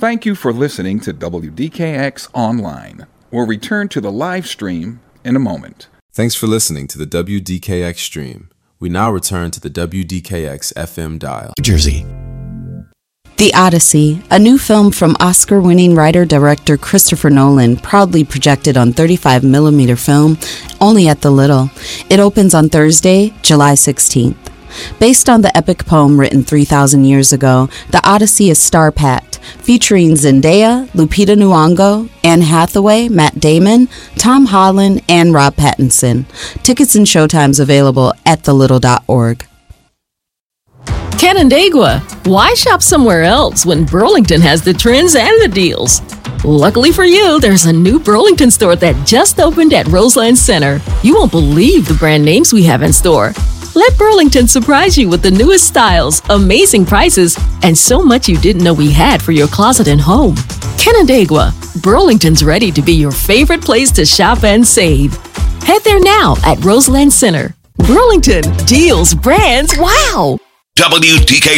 Thank you for listening to WDKX Online. We'll return to the live stream in a moment. Thanks for listening to the WDKX stream. We now return to the WDKX FM dial. New Jersey. The Odyssey, a new film from Oscar-winning writer-director Christopher Nolan, proudly projected on 35mm film, only at the Little. It opens on Thursday, July 16th. Based on the epic poem written 3,000 years ago, The Odyssey is star-packed, featuring Zendaya, Lupita Nyong'o, Anne Hathaway, Matt Damon, Tom Holland, and Rob Pattinson. Tickets and showtimes available at thelittle.org. Canandaigua, why shop somewhere else when Burlington has the trends and the deals? Luckily for you, there's a new Burlington store that just opened at Roseland Center. You won't believe the brand names we have in store. Let Burlington surprise you with the newest styles, amazing prices, and so much you didn't know we had for your closet and home. Canandaigua, Burlington's ready to be your favorite place to shop and save. Head there now at Roseland Center. Burlington, deals, brands, wow! WDK